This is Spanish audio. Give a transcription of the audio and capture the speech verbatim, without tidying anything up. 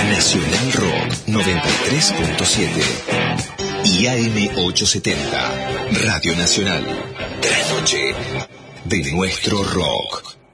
Nacional Rock noventa y tres punto siete y A M ochocientos setenta, Radio Nacional. De la noche, de nuestro rock.